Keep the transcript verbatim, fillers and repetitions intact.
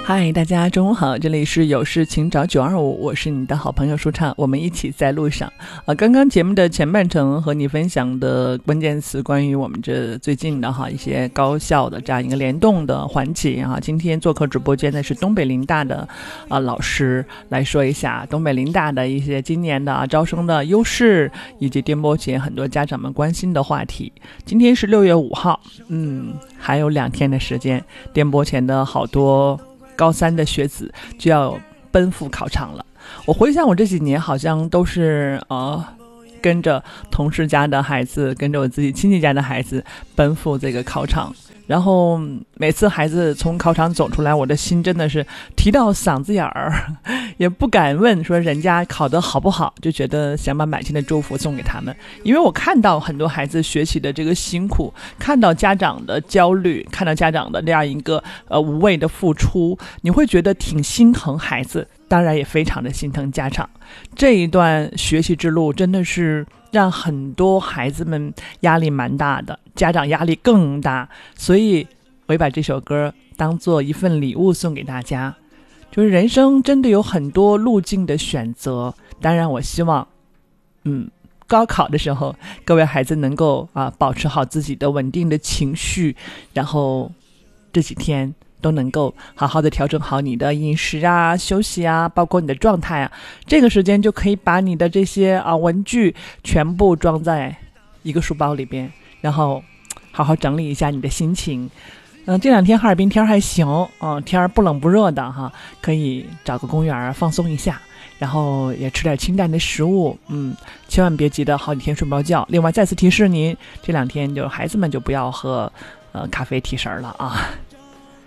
嗨，大家中午好，这里是有事请找九二五，我是你的好朋友舒畅，我们一起在路上啊。刚刚节目的前半程和你分享的关键词，关于我们这最近的哈一些高校的这样一个联动的环节哈。今天做客直播间的是东北林大的啊老师来说一下东北林大的一些今年的、啊、招生的优势，以及电波前很多家长们关心的话题。今天是六月五号，嗯，还有两天的时间，电波前的好多高三的学子就要奔赴考场了。我回想我这几年好像都是呃跟着同事家的孩子，跟着我自己亲戚家的孩子奔赴这个考场，然后每次孩子从考场走出来，我的心真的是提到嗓子眼儿，也不敢问说人家考得好不好，就觉得想把满心的祝福送给他们。因为我看到很多孩子学习的这个辛苦，看到家长的焦虑，看到家长的这样一个呃无谓的付出，你会觉得挺心疼孩子，当然也非常的心疼家长。这一段学习之路真的是让很多孩子们压力蛮大的，家长压力更大，所以我也把这首歌当做一份礼物送给大家。就是人生真的有很多路径的选择，当然我希望嗯，高考的时候各位孩子能够啊保持好自己的稳定的情绪，然后这几天都能够好好的调整好你的饮食啊、休息啊，包括你的状态啊。这个时间就可以把你的这些啊文具全部装在一个书包里边，然后好好整理一下你的心情。嗯，这两天哈尔滨天还行，嗯，天不冷不热的哈，可以找个公园放松一下，然后也吃点清淡的食物，嗯，千万别急得好几天睡不着觉。另外再次提示您，这两天就孩子们就不要喝呃咖啡提神了啊。